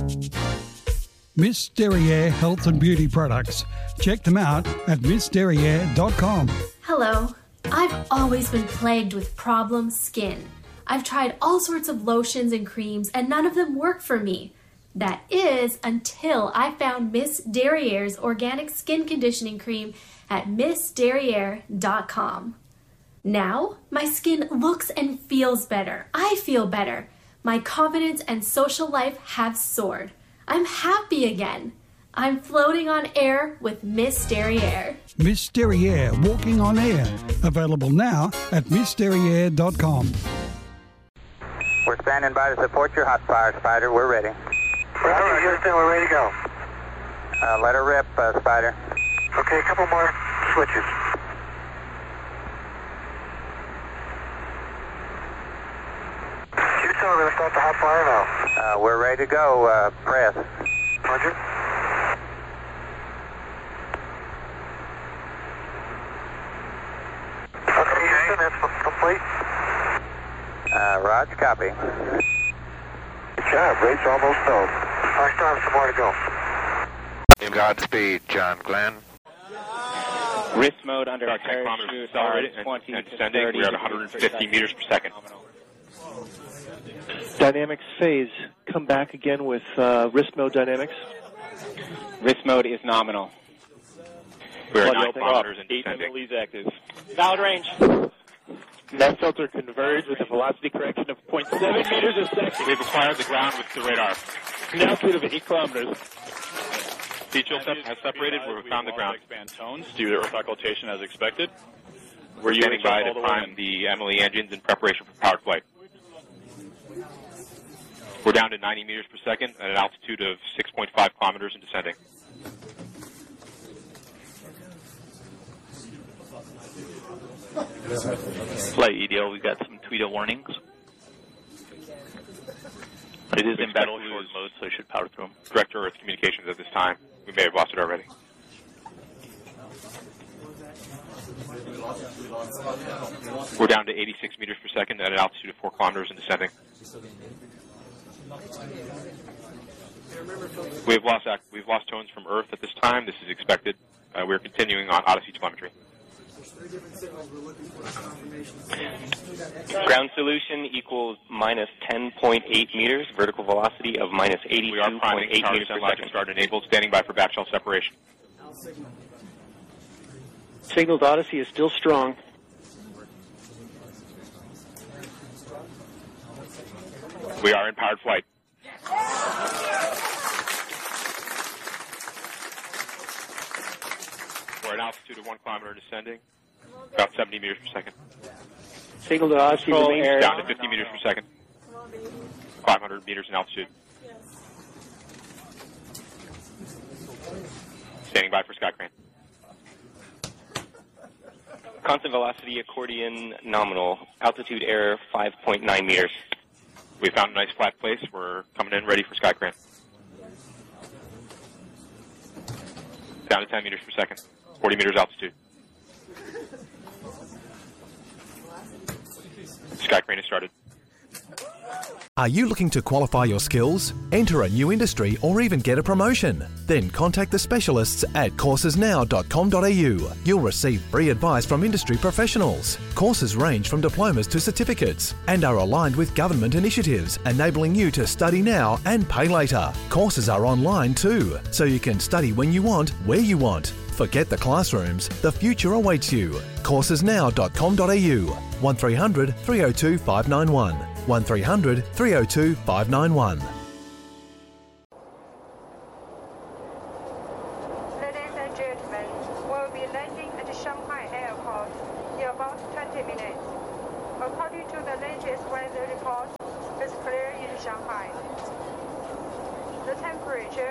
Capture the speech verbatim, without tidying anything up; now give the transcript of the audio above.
Miss Derriere Health and Beauty Products. Check them out at miss derriere dot com. Hello. I've always been plagued with problem skin. I've tried all sorts of lotions and creams and none of them work for me. That is until I found Miss Derriere's organic skin conditioning cream at miss derriere dot com. Now, my skin looks and feels better. I feel better. My confidence and social life have soared. I'm happy again. I'm floating on air with Miss Derriere. Miss Derriere Walking on Air. Available now at miss derriere dot com. We're standing by to support your hot fire, Spider. We're ready. Roger, Houston, we're ready to go. Uh, let her rip, uh, Spider. Okay, a couple more switches. Houston, we're going to start the hot fire now. Uh, we're ready to go. Uh, press. Roger. Okay, Houston, that's complete. Uh, Raj, copy. Good job, race almost done. I still have some more to go. Godspeed, John Glenn. Wrist mode under About ten kilometers parachute, accelerated and, twenty and to descending. thirty We're at one hundred fifty meters per second. Dynamics phase. Come back again with uh, wrist mode dynamics. Wrist mode is nominal. We're at Blood nine open kilometers up. and descending. Eight active. Valid range. Net filter converged with a velocity correction of zero point seven meters a second. We've acquired the ground with the radar. An altitude of eight kilometers. Speed chill set has separated. We've found the ground. Expand tones due to earth occultation as expected. We're standing by to prime the Emily engines in preparation for powered flight. We're down to ninety meters per second at an altitude of six point five kilometers and descending. Flight E D L, we've got some Tweedo warnings. It is in battle short mode, so I should power through them. Direct to Earth communications at this time. We may have lost it already. We're down to eighty-six meters per second at an altitude of four kilometers and descending. We've lost we've lost tones from Earth at this time. This is expected. Uh, we're continuing on Odyssey telemetry. Ground solution equals minus ten point eight meters, vertical velocity of minus eighty-two point eight meters per second. Start enabled, standing by for batch shell separation. Signal to Odyssey is still strong. We are in powered flight. We're at altitude of one kilometer descending, about seventy meters per second. Signal to Odyssey remains air down to fifty meters per second, five hundred meters in altitude. Standing by for sky crane. Constant velocity accordion nominal, altitude error five point nine meters. We found a nice flat place. We're coming in ready for sky crane. Down to ten meters per second, forty meters altitude. Sky crane has started. Are you looking to qualify your skills, enter a new industry, or even get a promotion? Then contact the specialists at courses now dot com dot a u. You'll receive free advice from industry professionals. Courses range from diplomas to certificates and are aligned with government initiatives, enabling you to study now and pay later. Courses are online too, so you can study when you want, where you want. Forget the classrooms, the future awaits you. courses now dot com dot a u. one three hundred, three oh two, five nine one. one three hundred, three oh two, five nine one. Ladies and gentlemen, we'll be landing at Shanghai Airport in about twenty minutes. According to the latest weather report, it's clear in Shanghai. The temperature